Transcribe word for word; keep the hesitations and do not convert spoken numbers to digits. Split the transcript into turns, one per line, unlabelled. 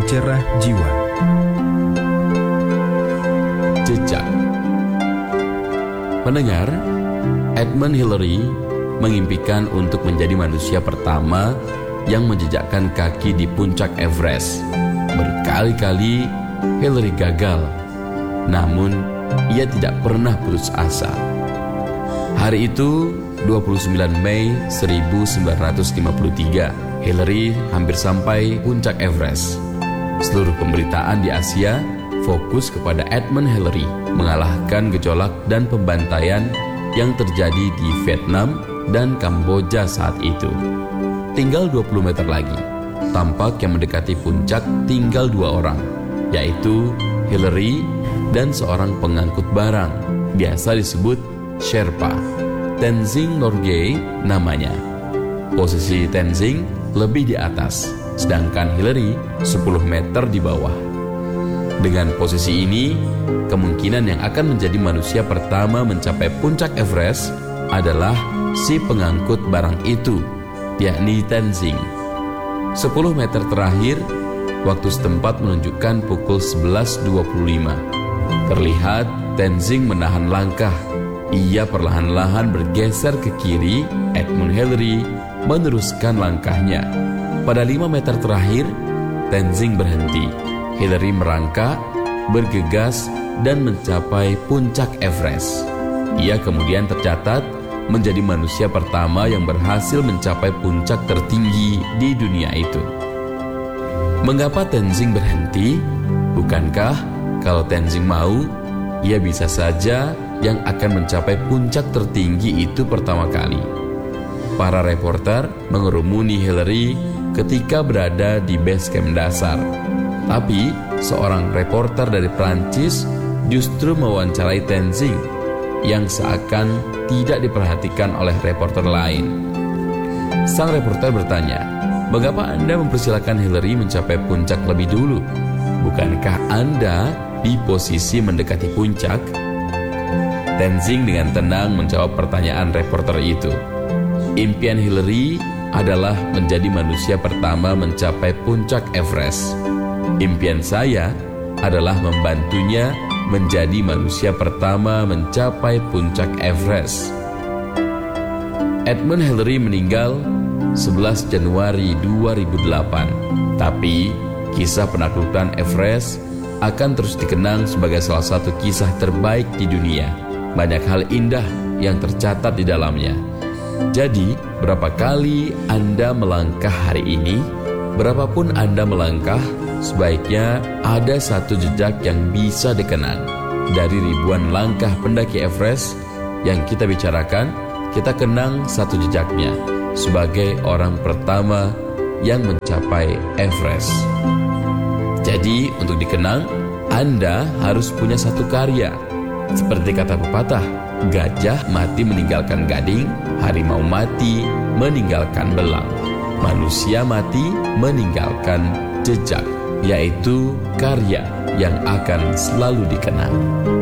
pencerah jiwa.
Jejak. Pendengar, Edmund Hillary mengimpikan untuk menjadi manusia pertama yang menjejakkan kaki di puncak Everest. Berkali-kali Hillary gagal, namun ia tidak pernah putus asa. Hari itu, dua puluh sembilan Mei seribu sembilan ratus lima puluh tiga, Hillary hampir sampai puncak Everest. Seluruh pemberitaan di Asia fokus kepada Edmund Hillary mengalahkan gejolak dan pembantaian yang terjadi di Vietnam dan Kamboja saat itu. Tinggal dua puluh meter lagi, tampak yang mendekati puncak tinggal dua orang, yaitu Hillary dan seorang pengangkut barang, biasa disebut Sherpa. Tenzing Norgay namanya. Posisi Tenzing lebih di atas, sedangkan Hillary sepuluh meter di bawah. Dengan posisi ini, kemungkinan yang akan menjadi manusia pertama mencapai puncak Everest adalah si pengangkut barang itu, yakni Tenzing. sepuluh meter terakhir, waktu setempat menunjukkan pukul sebelas dua puluh lima. Terlihat Tenzing menahan langkah. Ia perlahan-lahan bergeser ke kiri. Edmund Hillary meneruskan langkahnya. Pada lima meter terakhir, Tenzing berhenti. Hillary merangkak, bergegas, dan mencapai puncak Everest. Ia kemudian tercatat menjadi manusia pertama yang berhasil mencapai puncak tertinggi di dunia itu. Mengapa Tenzing berhenti? Bukankah kalau Tenzing mau, ia bisa saja yang akan mencapai puncak tertinggi itu pertama kali? Para reporter mengerumuni Hillary ketika berada di base camp dasar. Tapi seorang reporter dari Prancis justru mewawancarai Tenzing yang seakan tidak diperhatikan oleh reporter lain. Sang reporter bertanya, "Mengapa Anda mempersilakan Hillary mencapai puncak lebih dulu? Bukankah Anda di posisi mendekati puncak?" Tenzing dengan tenang menjawab pertanyaan reporter itu. Impian Hillary adalah menjadi manusia pertama mencapai puncak Everest. Impian saya adalah membantunya menjadi manusia pertama mencapai puncak Everest. Edmund Hillary meninggal sebelas Januari dua ribu delapan. Tapi kisah penaklukan Everest akan terus dikenang sebagai salah satu kisah terbaik di dunia. Banyak hal indah yang tercatat di dalamnya. Jadi, berapa kali Anda melangkah hari ini? Berapapun Anda melangkah, sebaiknya ada satu jejak yang bisa dikenang. Dari ribuan langkah pendaki Everest yang kita bicarakan, kita kenang satu jejaknya sebagai orang pertama yang mencapai Everest. Jadi, untuk dikenang, Anda harus punya satu karya. Seperti kata pepatah, gajah mati meninggalkan gading, harimau mati meninggalkan belang, manusia mati meninggalkan jejak, yaitu karya yang akan selalu dikenang.